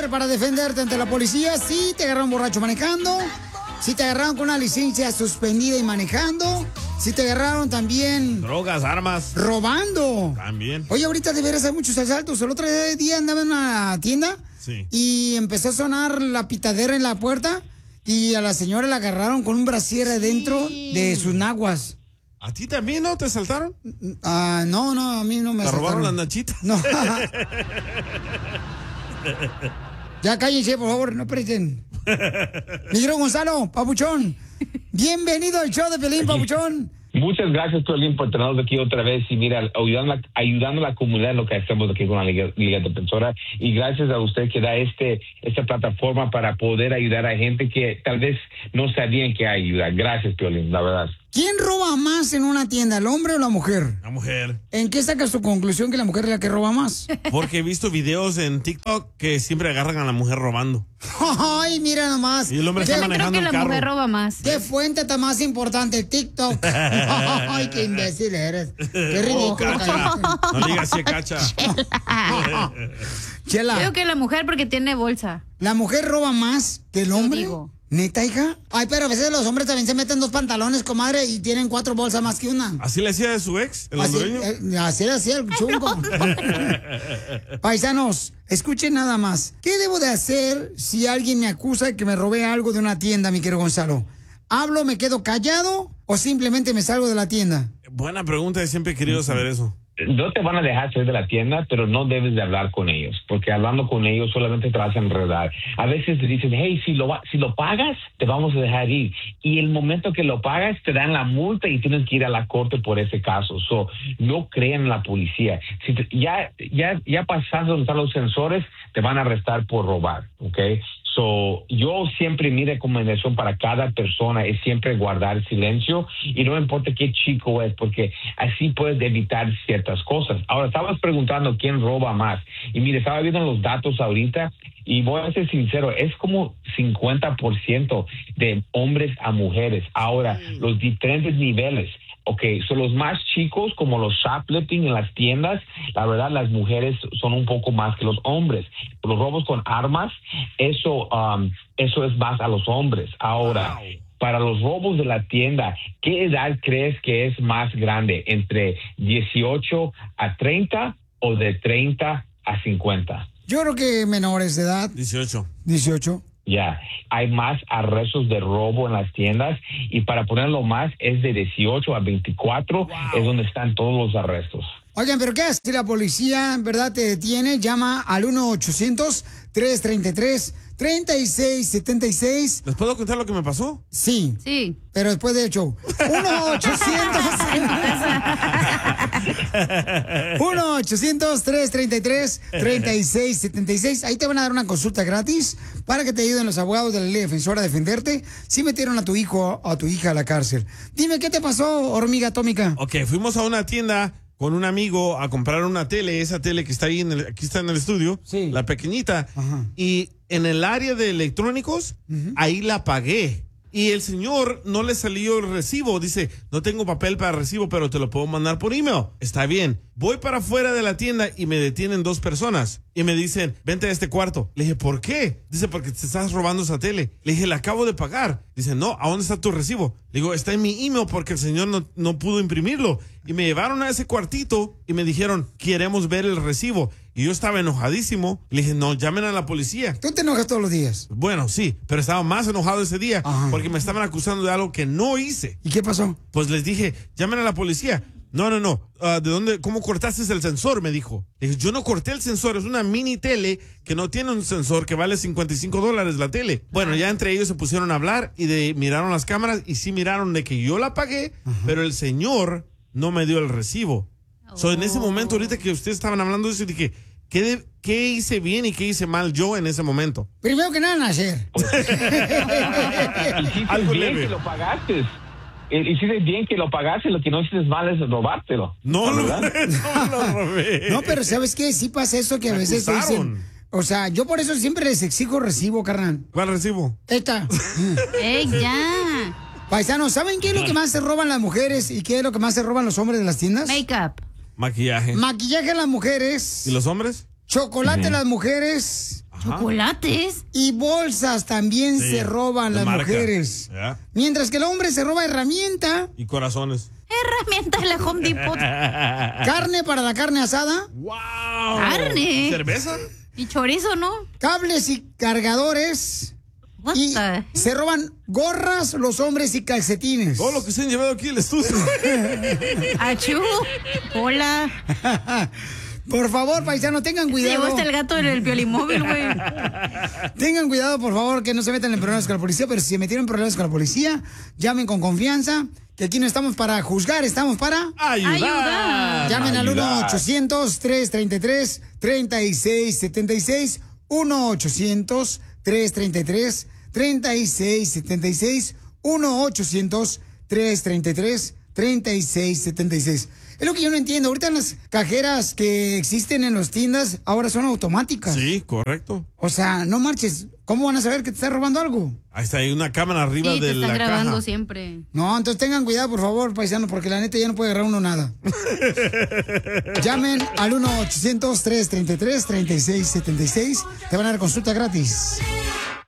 hacer para defenderte ante la policía si te agarraron borracho manejando, si te agarraron con una licencia suspendida y manejando, si te agarraron también... drogas, armas. Robando. También. Oye, ahorita de veras hay muchos asaltos. El otro día andaba en una tienda y empezó a sonar la pitadera en la puerta y a la señora la agarraron con un brasier adentro de sus naguas. ¿A ti también no te asaltaron? No, a mí no me asaltaron. ¿Te robaron las nachitas? No. Ya cállense, por favor, no presten. Miguel Gonzalo, papuchón. Bienvenido al show de Piolín, papuchón. Muchas gracias, Piolín, por tenernos aquí otra vez y mira, ayudando a la comunidad en lo que hacemos aquí con la Liga Defensora, y gracias a usted que da esta plataforma para poder ayudar a gente que tal vez no sabían que hay ayuda. Gracias, Piolín, la verdad. ¿Quién roba más en una tienda, el hombre o la mujer? La mujer. ¿En qué sacas tu conclusión que la mujer es la que roba más? Porque he visto videos en TikTok que siempre agarran a la mujer robando. Ay, mira nomás. Y el hombre está manejando el carro. Creo que la mujer roba más. ¿Qué fuente está más importante? TikTok. Ay, qué imbécil eres. Qué ridículo. Cacha. No digas así, Cacha. Chela. Creo que la mujer porque tiene bolsa. ¿La mujer roba más que el hombre? ¿Neta, hija? Ay, pero a veces los hombres también se meten 2 pantalones, comadre, y tienen 4 bolsas más que una. ¿Así le hacía de su ex, el hondureño? Así le hacía el chungo. Paisanos, escuchen nada más. ¿Qué debo de hacer si alguien me acusa de que me robé algo de una tienda, mi querido Gonzalo? ¿Hablo, me quedo callado o simplemente me salgo de la tienda? Buena pregunta, siempre he querido saber eso. No te van a dejar salir de la tienda, pero no debes de hablar con ellos, porque hablando con ellos solamente te vas a enredar. A veces te dicen, hey, si lo pagas, te vamos a dejar ir. Y el momento que lo pagas, te dan la multa y tienes que ir a la corte por ese caso. No crean en la policía. Si ya pasando donde están los sensores, te van a arrestar por robar, ¿ok? Yo siempre, mi recomendación para cada persona es siempre guardar silencio y no importa qué chico es, porque así puedes evitar ciertas cosas. Ahora, estabas preguntando quién roba más. Y mire, estaba viendo los datos ahorita y voy a ser sincero, es como 50% de hombres a mujeres. Ahora, los diferentes niveles. Ok, son los más chicos, como los shoplifting en las tiendas, la verdad las mujeres son un poco más que los hombres. Los robos con armas, eso es más a los hombres. Ahora, para los robos de la tienda, ¿qué edad crees que es más grande? ¿Entre 18 a 30 o de 30 a 50? Yo creo que menores de edad. 18. Ya, hay más arrestos de robo en las tiendas y para ponerlo más es de 18 a 24, es donde están todos los arrestos. Oigan, ¿pero qué hace? Si la policía, en verdad, te detiene, llama al 1-800-333-3676. ¿Les puedo contar lo que me pasó? Sí. Pero después del show. 1-800-333-3676. Ahí te van a dar una consulta gratis para que te ayuden los abogados de la Ley Defensora a defenderte si metieron a tu hijo o a tu hija a la cárcel. Dime, ¿qué te pasó, hormiga atómica? Ok, fuimos a una tienda con un amigo a comprar una tele, esa tele que está ahí, aquí está en el estudio, la pequeñita. Ajá. Y en el área de electrónicos, ahí la pagué. Y el señor no le salió el recibo. Dice, no tengo papel para recibo, pero te lo puedo mandar por email. Está bien. Voy para afuera de la tienda y me detienen 2 personas. Y me dicen, vente a este cuarto. Le dije, ¿por qué? Dice, porque te estás robando esa tele. Le dije, la acabo de pagar. Dice, no, ¿a dónde está tu recibo? Le digo, está en mi email porque el señor no pudo imprimirlo. Y me llevaron a ese cuartito y me dijeron, queremos ver el recibo. Y yo estaba enojadísimo. Le dije, no, llamen a la policía. ¿Tú te enojas todos los días? Bueno, sí, pero estaba más enojado ese día porque me estaban acusando de algo que no hice. ¿Y qué pasó? Pues les dije, llamen a la policía. No. ¿De dónde? ¿Cómo cortaste el sensor? Me dijo. Le dije, yo no corté el sensor. Es una mini tele que no tiene un sensor que vale $55 la tele. Bueno, ya entre ellos se pusieron a hablar y miraron las cámaras y sí miraron de que yo la pagué, pero el señor no me dio el recibo. En ese momento, ahorita que ustedes estaban hablando de eso, dije, ¿qué hice bien y qué hice mal yo en ese momento? Primero que nada, nacer. Hiciste bien que lo pagaste. Hiciste bien que lo pagaste, lo que no hiciste mal es robártelo. No lo robé. No, pero ¿sabes qué? Sí pasa eso que a veces te dicen... O sea, yo por eso siempre les exijo recibo, carnal. ¿Cuál recibo? Esta. ¡Ey, ya! Paisanos, ¿saben qué es lo que más se roban las mujeres y qué es lo que más se roban los hombres de las tiendas? Make-up. Maquillaje. Maquillaje a las mujeres. ¿Y los hombres? Chocolate a las mujeres. Chocolates. Y bolsas también se roban las mujeres. Mientras que el hombre se roba herramienta. Y corazones. Herramienta de la Home Depot. Carne para la carne asada. ¡Wow! Carne. ¿Cerveza? Y chorizo, ¿no? Cables y cargadores. Y se roban gorras los hombres y calcetines. Todo lo que se han llevado aquí al estudio. Achú. Hola. Por favor, paisano, tengan cuidado. Se llevó hasta el gato en el Piolimóvil, güey. Tengan cuidado, por favor, que no se metan en problemas con la policía, pero si se metieron en problemas con la policía, llamen con confianza, que aquí no estamos para juzgar, estamos para ayudar. Llamen al 1-800-333-3676, 1-800-333-3676, 1-800-333-3676. Es lo que yo no entiendo. Ahorita las cajeras que existen en las tiendas ahora son automáticas. Sí, correcto. O sea, no marches. ¿Cómo van a saber que te está robando algo? Ahí está, hay una cámara arriba de la caja. Te están grabando siempre. No, entonces tengan cuidado, por favor, paisano, porque la neta ya no puede agarrar uno nada. Llamen al 1-800-333-3676. Te van a dar consulta gratis.